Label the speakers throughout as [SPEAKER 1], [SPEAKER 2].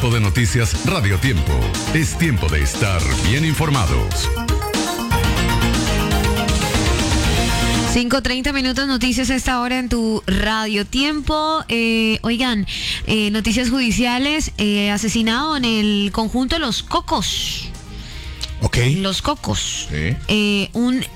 [SPEAKER 1] Tiempo de Noticias Radio Tiempo. Es tiempo de estar bien informados.
[SPEAKER 2] 5:30 noticias a esta hora en tu Radio Tiempo. Oigan, noticias judiciales, asesinado en el conjunto Los Cocos.
[SPEAKER 3] Ok.
[SPEAKER 2] Los Cocos.
[SPEAKER 3] Sí.
[SPEAKER 2] Un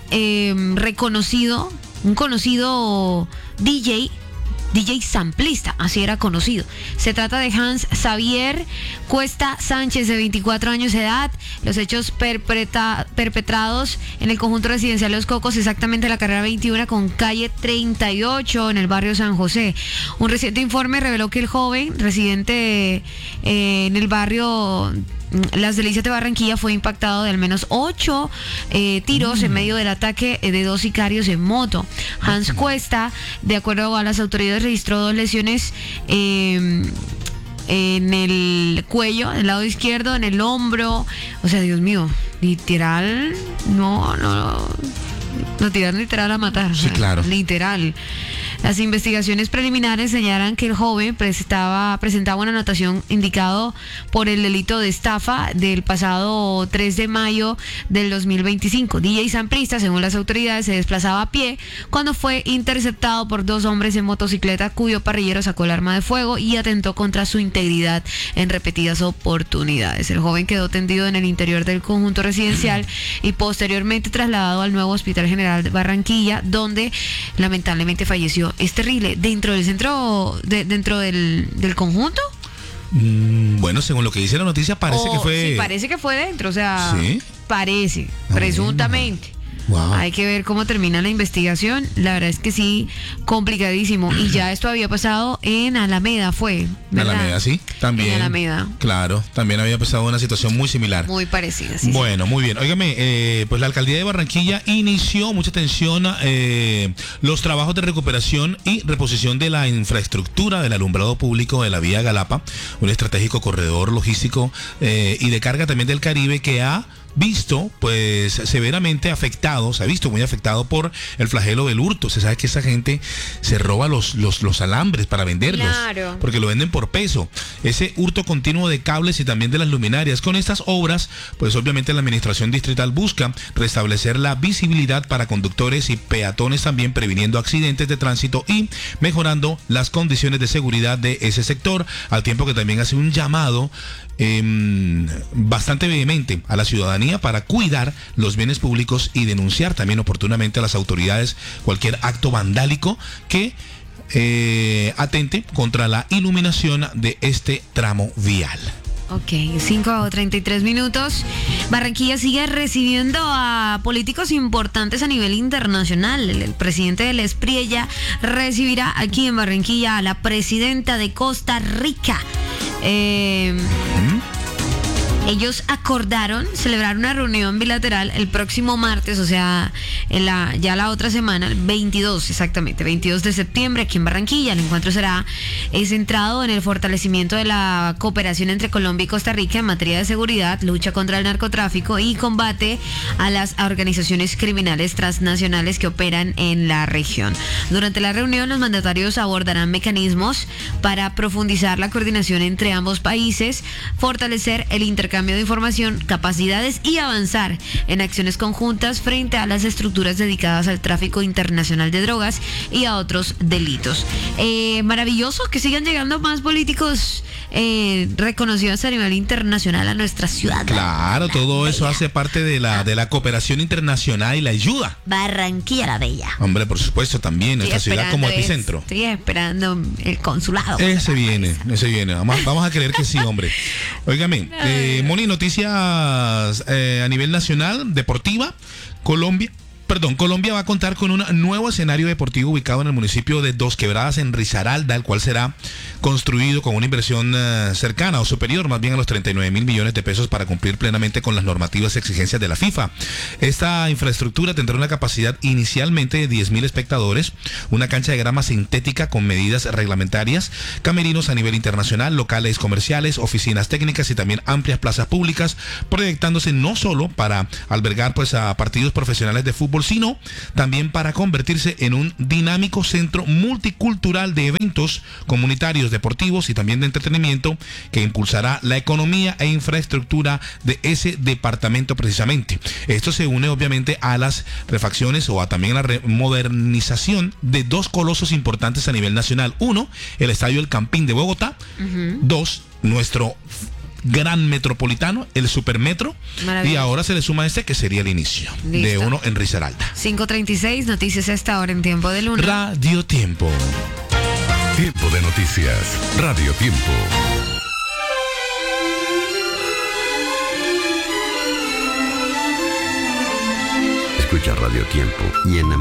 [SPEAKER 2] conocido DJ samplista, así era conocido. Se trata de Hans Xavier Cuesta Sánchez, de 24 años de edad. Los hechos perpetrados en el conjunto residencial Los Cocos, exactamente en la carrera 21 con calle 38 en el barrio San José. Un reciente informe reveló que el joven, residente en el barrio Las Delicias de Barranquilla, fue impactado de al menos 8 tiros en medio del ataque de 2 sicarios en moto. Hans Cuesta, de acuerdo a las autoridades, registró 2 lesiones en el cuello, del lado izquierdo, en el hombro. O sea, Dios mío, literal, no tiraron literal a matar.
[SPEAKER 3] Sí, claro.
[SPEAKER 2] Literal. Las investigaciones preliminares señalan que el joven presentaba una anotación indicado por el delito de estafa del pasado 3 de mayo del 2025. DJ samplista, según las autoridades, se desplazaba a pie cuando fue interceptado por 2 hombres en motocicleta, cuyo parrillero sacó el arma de fuego y atentó contra su integridad en repetidas oportunidades. El joven quedó tendido en el interior del conjunto residencial y posteriormente trasladado al nuevo Hospital General de Barranquilla, donde lamentablemente falleció. Es terrible. ¿Dentro del conjunto?
[SPEAKER 3] Bueno, según lo que dice la noticia, parece que fue...
[SPEAKER 2] Sí, parece que fue dentro, o sea,
[SPEAKER 3] ¿sí?
[SPEAKER 2] Parece, presuntamente.
[SPEAKER 3] Wow.
[SPEAKER 2] Hay que ver cómo termina la investigación. La verdad es que sí, complicadísimo. Y ya esto había pasado en Alameda, ¿verdad?
[SPEAKER 3] Alameda, sí, también.
[SPEAKER 2] En Alameda.
[SPEAKER 3] Claro, también había pasado una situación muy similar.
[SPEAKER 2] Muy parecida, sí.
[SPEAKER 3] Bueno, muy bien. Óigame, pues la alcaldía de Barranquilla inició, mucha atención, los trabajos de recuperación y reposición de la infraestructura del alumbrado público de la vía Galapa, un estratégico corredor logístico y de carga también del Caribe, que ha visto pues severamente afectado, se ha visto muy afectado por el flagelo del hurto. Se sabe que esa gente se roba los alambres para venderlos,
[SPEAKER 2] claro,
[SPEAKER 3] porque lo venden por peso. Ese hurto continuo de cables y también de las luminarias. Con estas obras, pues obviamente la administración distrital busca restablecer la visibilidad para conductores y peatones, también previniendo accidentes de tránsito y mejorando las condiciones de seguridad de ese sector, al tiempo que también hace un llamado bastante vehemente a la ciudadanía para cuidar los bienes públicos y denunciar también oportunamente a las autoridades cualquier acto vandálico que atente contra la iluminación de este tramo vial.
[SPEAKER 2] Ok, 5:33. Barranquilla sigue recibiendo a políticos importantes a nivel internacional. El presidente del Espriella recibirá aquí en Barranquilla a la presidenta de Costa Rica. Ellos acordaron celebrar una reunión bilateral el próximo martes, o sea, ya la otra semana, el 22 de septiembre, aquí en Barranquilla. El encuentro será centrado en el fortalecimiento de la cooperación entre Colombia y Costa Rica en materia de seguridad, lucha contra el narcotráfico y combate a las organizaciones criminales transnacionales que operan en la región. Durante la reunión, los mandatarios abordarán mecanismos para profundizar la coordinación entre ambos países, fortalecer el intercambio de información, capacidades y avanzar en acciones conjuntas frente a las estructuras dedicadas al tráfico internacional de drogas y a otros delitos. Maravilloso que sigan llegando más políticos reconocidos a nivel internacional a nuestra ciudad.
[SPEAKER 3] Claro, todo eso hace parte de la cooperación internacional y la ayuda.
[SPEAKER 2] Barranquilla la Bella.
[SPEAKER 3] Hombre, por supuesto, también nuestra ciudad como epicentro.
[SPEAKER 2] Estoy esperando el consulado.
[SPEAKER 3] Ese viene. Vamos a creer que sí, hombre. Óigame, Moni, noticias a nivel nacional, deportiva. Colombia va a contar con un nuevo escenario deportivo ubicado en el municipio de Dos Quebradas, en Risaralda, el cual será construido con una inversión cercana o superior más bien a los 39.000 millones de pesos para cumplir plenamente con las normativas y exigencias de la FIFA. Esta infraestructura tendrá una capacidad inicialmente de 10.000 espectadores, una cancha de grama sintética con medidas reglamentarias, camerinos a nivel internacional, locales comerciales, oficinas técnicas y también amplias plazas públicas, proyectándose no solo para albergar pues a partidos profesionales de fútbol, fútbol, sino también para convertirse en un dinámico centro multicultural de eventos comunitarios, deportivos y también de entretenimiento que impulsará la economía e infraestructura de ese departamento precisamente. Esto se une obviamente a las refacciones o también a la modernización de dos colosos importantes a nivel nacional. Uno, el Estadio El Campín de Bogotá. Dos, nuestro gran metropolitano, el Supermetro. Y ahora se le suma este que sería el inicio. Listo. De uno en Risaralda.
[SPEAKER 2] 5:36, noticias a esta hora en Tiempo de Luna.
[SPEAKER 3] Radio Tiempo.
[SPEAKER 1] Tiempo de noticias. Radio Tiempo.
[SPEAKER 4] Escucha Radio Tiempo y en